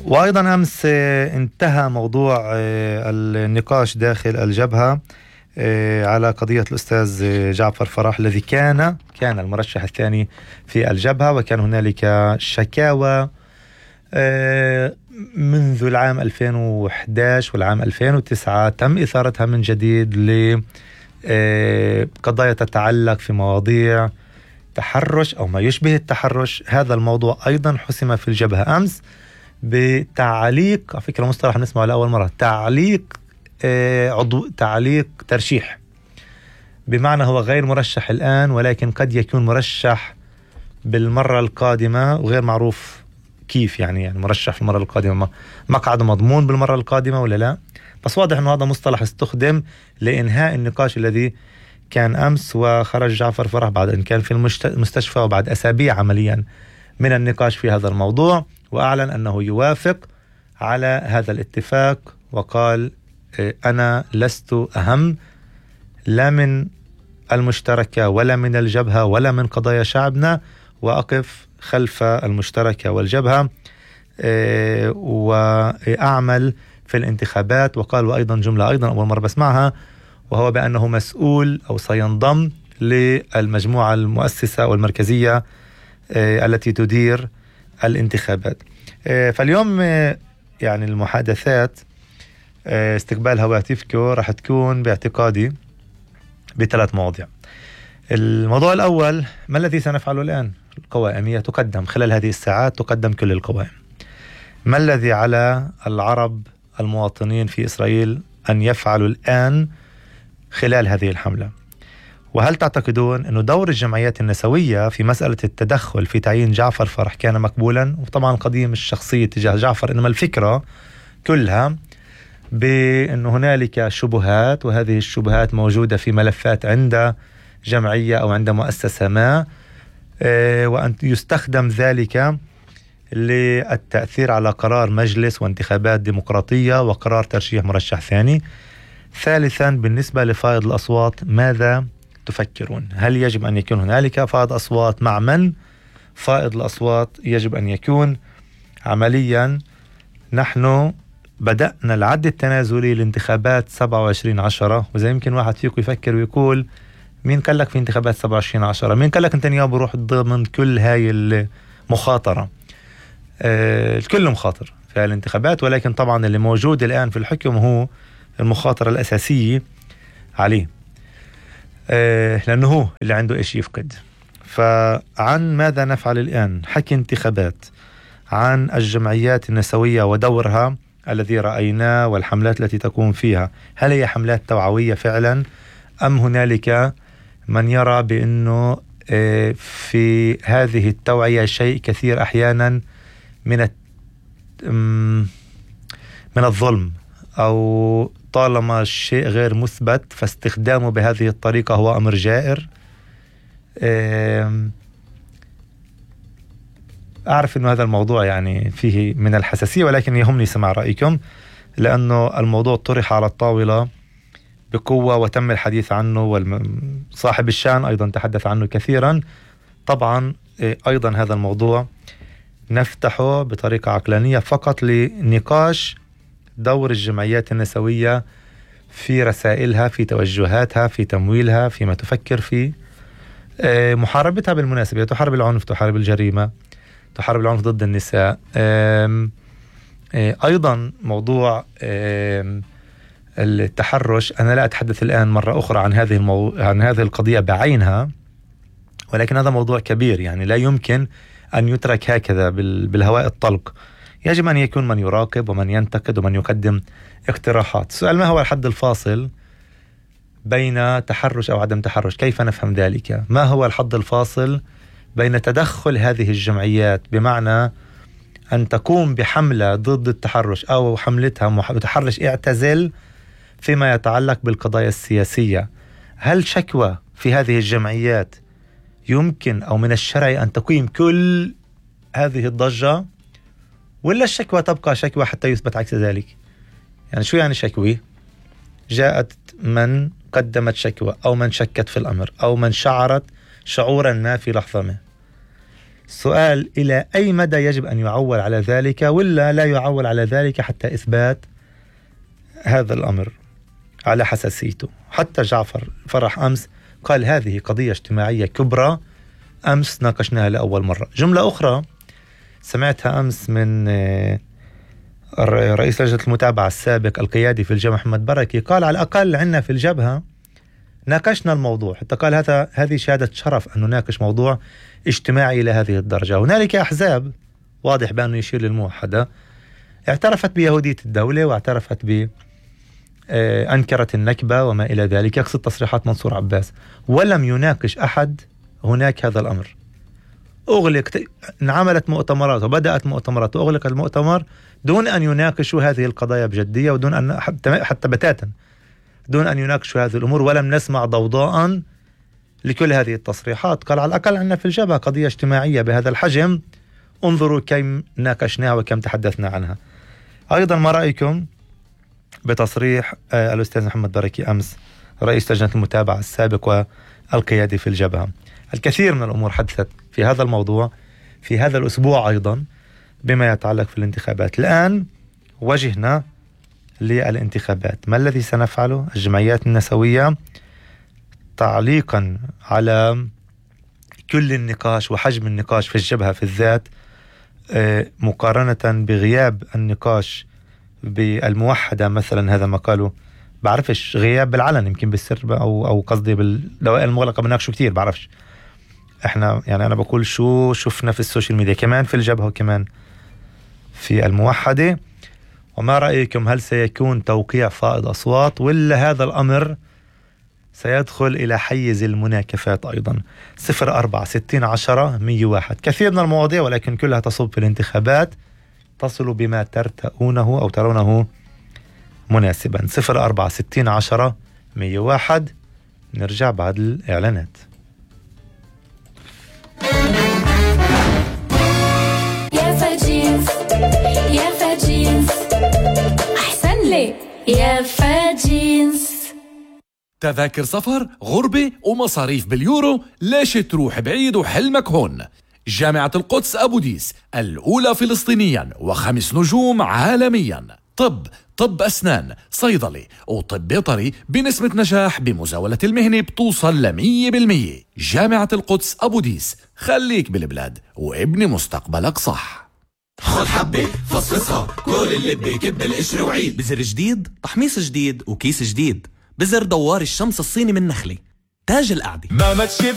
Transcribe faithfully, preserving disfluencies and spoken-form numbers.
وأيضا أمس انتهى موضوع النقاش داخل الجبهة على قضية الأستاذ جعفر فرح الذي كان كان المرشح الثاني في الجبهة، وكان هنالك شكاوى منذ العام ألفين وإحدى عشر والعام ألفين وتسعة تم إثارتها من جديد لقضايا تتعلق في مواضيع تحرش أو ما يشبه التحرش. هذا الموضوع أيضا حسم في الجبهة أمس بتعليق، على فكرة مصطلح نسمعه لأول مرة، تعليق عضو تعليق ترشيح، بمعنى هو غير مرشح الآن ولكن قد يكون مرشح بالمرة القادمة، وغير معروف كيف يعني يعني مرشح في المرة القادمة، مقعد مضمون بالمرة القادمة ولا لا. بس واضح أنه هذا مصطلح استخدم لإنهاء النقاش الذي كان أمس، وخرج جعفر فرح بعد أن كان في المستشفى وبعد أسابيع عمليا من النقاش في هذا الموضوع، وأعلن أنه يوافق على هذا الاتفاق، وقال أنا لست أهم لا من المشتركة ولا من الجبهة ولا من قضايا شعبنا، وأقف خلف المشتركة والجبهة وأعمل في الانتخابات. وقال وأيضا جملة أيضا أول مرة بسمعها، وهو بأنه مسؤول أو سينضم للمجموعة المؤسسة والمركزية التي تدير الانتخابات. فاليوم يعني المحادثات استقبال هواتفكم راح تكون باعتقادي بثلاث مواضيع. الموضوع الأول، ما الذي سنفعله الآن؟ القوائمية تقدم خلال هذه الساعات، تقدم كل القوائم. ما الذي على العرب المواطنين في إسرائيل أن يفعلوا الآن خلال هذه الحملة؟ وهل تعتقدون أنه دور الجمعيات النسوية في مسألة التدخل في تعيين جعفر فرح كان مقبولا؟ وطبعا القضية مش شخصية تجاه جعفر، إنما الفكرة كلها بأن هنالك شبهات، وهذه الشبهات موجودة في ملفات عند جمعية أو عند مؤسسة ما، وأن يستخدم ذلك للتأثير على قرار مجلس وانتخابات ديمقراطية وقرار ترشيح مرشح ثاني. ثالثا، بالنسبة لفائض الأصوات ماذا تفكرون؟ هل يجب أن يكون هنالك فائض أصوات؟ مع من فائض الأصوات يجب أن يكون؟ عمليا نحن بدأنا العد التنازلي لانتخابات سبعة وعشرين عشرة، وزي يمكن واحد فيكم يفكر ويقول مين قال لك في انتخابات سبعة وعشرين عشرة؟ مين قال لك انت نيابه بروح ضمن كل هاي المخاطرة؟ آه الكل مخاطر في الانتخابات، ولكن طبعا اللي موجود الآن في الحكم هو المخاطرة الأساسية عليه، آه لأنه هو اللي عنده إيش يفقد. فعن ماذا نفعل الآن؟ حكي انتخابات، عن الجمعيات النسوية ودورها الذي رأيناه والحملات التي تقوم فيها، هل هي حملات توعوية فعلا أم هنالك من يرى بأنه في هذه التوعية شيء كثير أحيانا من من الظلم، أو طالما الشيء غير مثبت فاستخدامه بهذه الطريقة هو أمر جائر؟ أعرف أنه هذا الموضوع يعني فيه من الحساسية، ولكن يهمني سماع رأيكم، لأنه الموضوع طرح على الطاولة بقوة وتم الحديث عنه، وصاحب الشان أيضا تحدث عنه كثيرا. طبعا أيضا هذا الموضوع نفتحه بطريقة عقلانية فقط لنقاش دور الجمعيات النسوية في رسائلها، في توجهاتها، في تمويلها، فيما تفكر فيه، محاربتها. بالمناسبة تحارب العنف، تحارب الجريمة، تحارب العنف ضد النساء. أيضا موضوع التحرش، أنا لا أتحدث الآن مرة أخرى عن هذه المو... عن هذه القضية بعينها، ولكن هذا موضوع كبير يعني لا يمكن أن يترك هكذا بال... بالهواء الطلق. يجب أن يكون من يراقب ومن ينتقد ومن يقدم اقتراحات. السؤال ما هو الحد الفاصل بين تحرش أو عدم تحرش؟ كيف نفهم ذلك؟ ما هو الحد الفاصل بين تدخل هذه الجمعيات، بمعنى أن تقوم بحملة ضد التحرش أو حملتها متحرش اعتزل فيما يتعلق بالقضايا السياسية؟ هل شكوى في هذه الجمعيات يمكن أو من الشرع أن تقيم كل هذه الضجة، ولا الشكوى تبقى شكوى حتى يثبت عكس ذلك؟ يعني شو يعني شكوى؟ جاءت من قدمت شكوى أو من شكت في الأمر أو من شعرت شعورا ما في لحظة ما، سؤال: إلى أي مدى يجب أن يعول على ذلك ولا لا يعول على ذلك حتى إثبات هذا الأمر على حساسيته؟ حتى جعفر فرح أمس قال هذه قضية اجتماعية كبرى، أمس ناقشناها لأول مرة. جملة أخرى سمعتها أمس من رئيس لجنة المتابعة السابق القيادي في الجبهة محمد بركي، قال على الأقل عنا في الجبهة ناقشنا الموضوع، حتى قال هذا هذه شهادة شرف أن نناقش موضوع اجتماعي إلى هذه الدرجة. هنالك أحزاب واضح بأنه يشير للموحدة اعترفت بيهودية الدولة واعترفت ب أنكرت النكبة وما إلى ذلك، يقصد تصريحات منصور عباس، ولم يناقش أحد هناك هذا الأمر. أغلق، انعملت مؤتمرات وبدأت مؤتمرات وأغلق المؤتمر دون أن يناقشوا هذه القضايا بجدية، ودون أن حتى, حتى بتاتا دون أن يناقشوا هذه الأمور، ولم نسمع ضوضاء لكل هذه التصريحات. قال على الأقل عندنا في الجبهة قضية اجتماعية بهذا الحجم، انظروا كم ناقشناها وكم تحدثنا عنها. أيضا ما رأيكم بتصريح الأستاذ محمد بركي أمس رئيس لجنة المتابعة السابق والقيادي في الجبهة؟ الكثير من الأمور حدثت في هذا الموضوع في هذا الأسبوع أيضا بما يتعلق في الانتخابات. الآن وجهنا للانتخابات، ما الذي سنفعله؟ الجمعيات النسوية تعليقا على كل النقاش وحجم النقاش في الجبهة في الذات مقارنة بغياب النقاش بالموحدة مثلا، هذا ما قالوا، بعرفش غياب بالعلن يمكن بالسر أو أو قصدي بالدوائر المغلقة بناقشوا كتير، بعرفش احنا يعني أنا بقول شو شفنا في السوشيال ميديا كمان في الجبهة وكمان في الموحدة. وما رأيكم، هل سيكون توقيع فائض أصوات ولا هذا الأمر سيدخل إلى حيز المناكفات أيضا؟ صفر أربعة ستين عشرة مية واحد. كثير من المواضيع ولكن كلها تصب في الانتخابات، تصلوا بما ترتؤونه أو ترونه مناسبا. صفر أربعة ستين عشرة مية واحد. نرجع بعد الإعلانات. يا فاجينز يا فاجينز أحسن لي يا فاجينز. تذاكر سفر، غربة ومصاريف باليورو، ليش تروح بعيد وحلمك هون؟ جامعة القدس أبو ديس، الأولى فلسطينيا وخمس نجوم عالميا. طب طب أسنان، صيدلي وطب بيطري بنسبة نجاح بمزاولة المهنة بتوصل لمية بالمية. جامعة القدس أبو ديس، خليك بالبلاد وابني مستقبلك صح. خد حبة فصفصها، كل اللي بيكب القشر وعيد. بزر جديد، تحميص جديد وكيس جديد. بزر دوار الشمس الصيني من نخلة، تاج القعدة. ما ما تشف